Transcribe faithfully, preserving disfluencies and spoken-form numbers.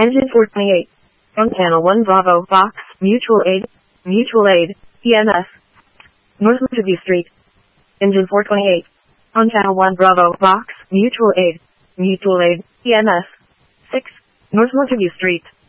Engine four twenty-eight. On Channel one Bravo, Fox, Mutual Aid, Mutual Aid, E M S. North Montague Street. Engine four twenty-eight. On Channel one Bravo, Fox, Mutual Aid, Mutual Aid, E M S. six. North Montague Street.